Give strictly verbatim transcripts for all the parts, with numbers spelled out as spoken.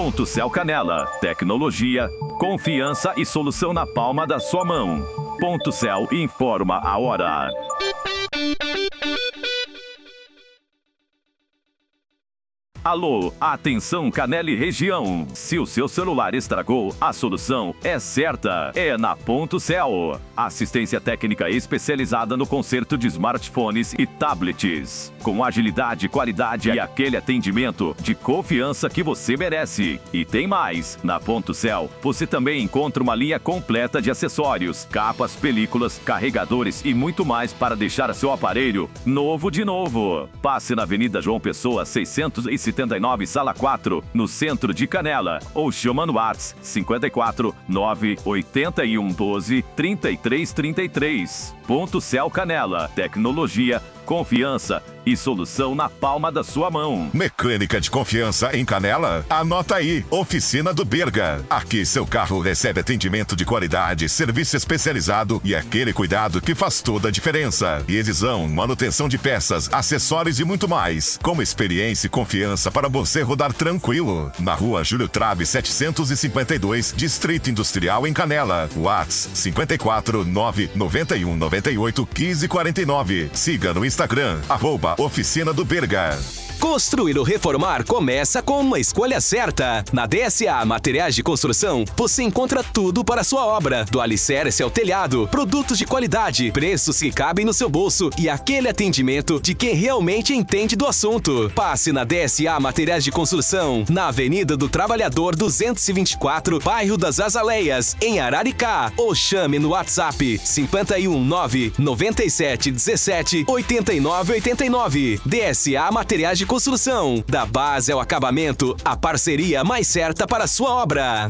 Ponto Céu Canela. Tecnologia, confiança e solução na palma da sua mão. Ponto Céu informa a hora. Alô, atenção Canela e região. Se o seu celular estragou, a solução é certa. É na Ponto Céu. Assistência técnica especializada no conserto de smartphones e tablets. Com agilidade, qualidade e aquele atendimento de confiança que você merece. E tem mais. Na Ponto Céu, você também encontra uma linha completa de acessórios, capas, películas, carregadores e muito mais para deixar seu aparelho novo de novo. Passe na Avenida João Pessoa, seiscentos e setenta e nove, Sala quatro, no centro de Canela. Ou chama no WhatsApp cinquenta e quatro, nove oitenta e um, doze, trinta e três trinta e três. Ponto Céu Canela. Tecnologia, confiança e solução na palma da sua mão. Mecânica de confiança em Canela? Anota aí, Oficina do Berga. Aqui seu carro recebe atendimento de qualidade, serviço especializado e aquele cuidado que faz toda a diferença. Revisão, manutenção de peças, acessórios e muito mais. Com experiência e confiança para você rodar tranquilo. Na rua Júlio Trave setecentos e cinquenta e dois, Distrito Industrial em Canela. WhatsApp cinquenta e quatro, nove noventa e um, noventa e oito, quinze quarenta e nove. Siga no Instagram, arroba Oficina do Berga. Construir ou reformar começa com uma escolha certa. Na D S A Materiais de Construção, você encontra tudo para a sua obra, do alicerce ao telhado, produtos de qualidade, preços que cabem no seu bolso e aquele atendimento de quem realmente entende do assunto. Passe na D S A Materiais de Construção, na Avenida do Trabalhador duzentos e vinte e quatro, bairro das Azaleias, em Araricá, ou chame no WhatsApp cinquenta e um, nove noventa e sete, dezessete, oitenta e nove oitenta e nove. D S A Materiais de Construção, da base ao acabamento, a parceria mais certa para a sua obra.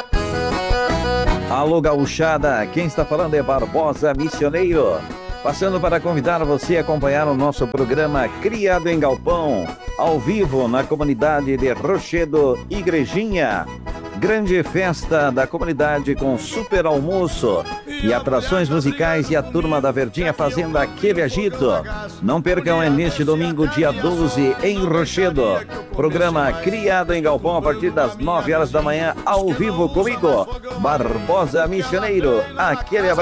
Alô, gauchada, quem está falando é Barbosa Missioneiro. Passando para convidar você a acompanhar o nosso programa Criado em Galpão, ao vivo na comunidade de Rochedo, Igrejinha. Grande festa da comunidade com super almoço e atrações musicais e a turma da Verdinha fazendo aquele agito. Não percam, é neste domingo, dia doze, em Rochedo. Programa Criado em Galpão a partir das nove horas da manhã, ao vivo comigo, Barbosa Missioneiro. Aquele abraço.